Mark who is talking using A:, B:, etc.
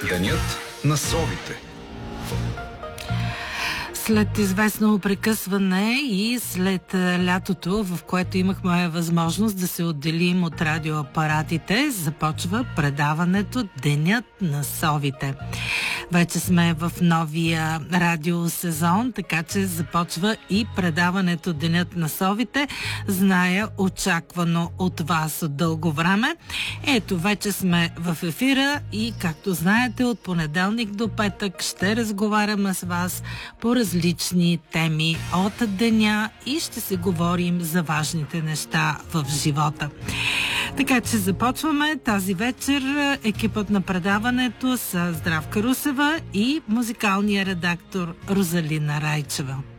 A: Денят на совите.
B: След известно прекъсване и след лятото, в което имахме възможност да се отделим от радиоапаратите, започва предаването Денят на совите. Вече сме в новия радиосезон, така че започва и предаването Денят на совите. Зная, очаквано от вас от дълго време. Ето, вече сме в ефира и, както знаете, от понеделник до петък ще разговаряме с вас по различни теми от деня и ще се говорим за важните неща в живота. Така че започваме тази вечер. Екипът на предаването са Здравка Русева и музикалния редактор Розалина Райчева.